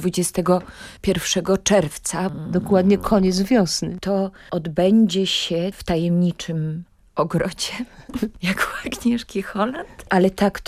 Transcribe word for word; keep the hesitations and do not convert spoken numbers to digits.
dwudziestego pierwszego czerwca. Dokładnie koniec wiosny. To odbędzie się w tajemniczym ogrodzie, jak u Agnieszki Holland, ale tak